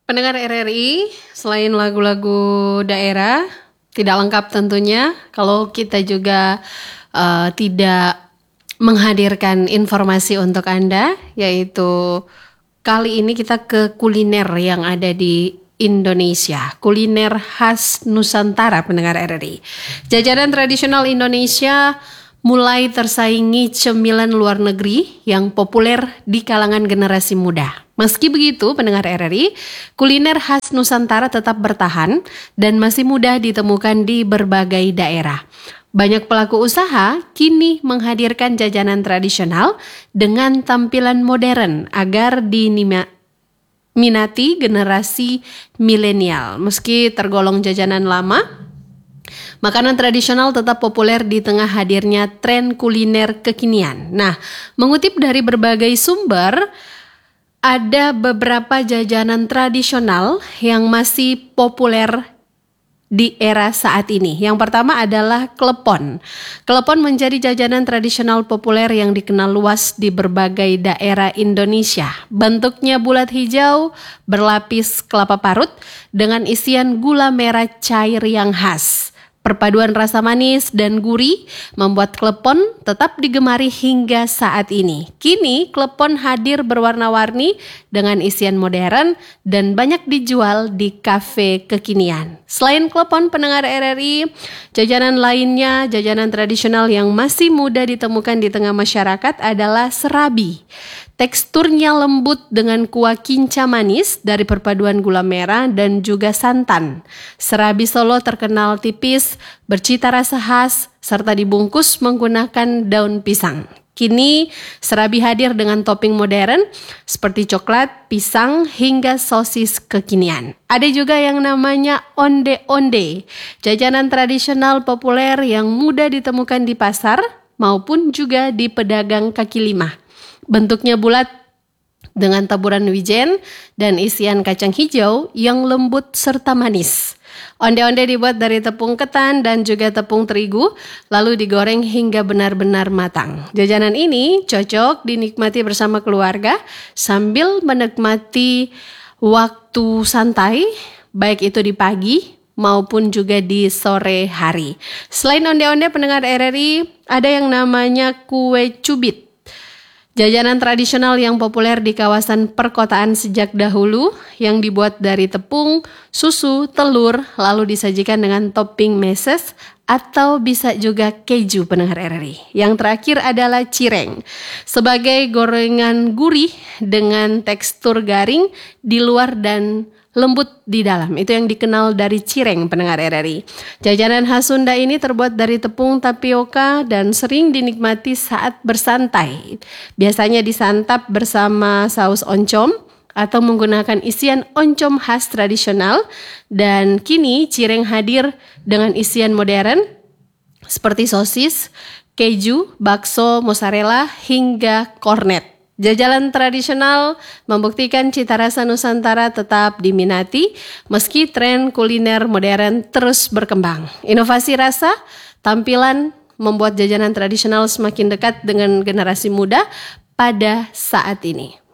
Pendengar RRI, selain lagu-lagu daerah, tidak lengkap tentunya kalau kita juga tidak menghadirkan informasi untuk Anda, yaitu kali ini kita ke kuliner yang ada di Indonesia, kuliner khas Nusantara, pendengar RRI. Jajanan tradisional Indonesia mulai tersaingi cemilan luar negeri yang populer di kalangan generasi muda. Meski begitu, pendengar RRI, kuliner khas Nusantara tetap bertahan dan masih mudah ditemukan di berbagai daerah. Banyak pelaku usaha kini menghadirkan jajanan tradisional dengan tampilan modern agar diminati generasi milenial. Meski tergolong jajanan lama, makanan tradisional tetap populer di tengah hadirnya tren kuliner kekinian. Nah, mengutip dari berbagai sumber, ada beberapa jajanan tradisional yang masih populer di era saat ini. Yang pertama adalah klepon. Klepon menjadi jajanan tradisional populer yang dikenal luas di berbagai daerah Indonesia. Bentuknya bulat hijau, berlapis kelapa parut, dengan isian gula merah cair yang khas. Perpaduan rasa manis dan gurih membuat klepon tetap digemari hingga saat ini. Kini klepon hadir berwarna-warni dengan isian modern dan banyak dijual di kafe kekinian. Selain klepon, pendengar RRI, jajanan lainnya, jajanan tradisional yang masih mudah ditemukan di tengah masyarakat adalah serabi. Teksturnya lembut dengan kuah kinca manis dari perpaduan gula merah dan juga santan. Serabi Solo terkenal tipis, bercita rasa khas, serta dibungkus menggunakan daun pisang. Kini serabi hadir dengan topping modern seperti coklat, pisang, hingga sosis kekinian. Ada juga yang namanya onde-onde, jajanan tradisional populer yang mudah ditemukan di pasar maupun juga di pedagang kaki lima. Bentuknya bulat dengan taburan wijen dan isian kacang hijau yang lembut serta manis. Onde-onde dibuat dari tepung ketan dan juga tepung terigu, lalu digoreng hingga benar-benar matang. Jajanan ini cocok dinikmati bersama keluarga sambil menikmati waktu santai, baik itu di pagi maupun juga di sore hari. Selain onde-onde, pendengar RRI, ada yang namanya kue cubit. Jajanan tradisional yang populer di kawasan perkotaan sejak dahulu yang dibuat dari tepung, susu, telur, lalu disajikan dengan topping meses atau bisa juga keju, pendengar RRI. Yang terakhir adalah cireng. Sebagai gorengan gurih dengan tekstur garing di luar dan lembut di dalam. Itu yang dikenal dari cireng, pendengar RRI. Jajanan khas Sunda ini terbuat dari tepung tapioka dan sering dinikmati saat bersantai. Biasanya disantap bersama saus oncom atau menggunakan isian oncom khas tradisional. Dan kini cireng hadir dengan isian modern seperti sosis, keju, bakso, mozzarella, hingga kornet. Jajanan tradisional membuktikan cita rasa Nusantara tetap diminati meski tren kuliner modern terus berkembang. Inovasi rasa, tampilan membuat jajanan tradisional semakin dekat dengan generasi muda pada saat ini.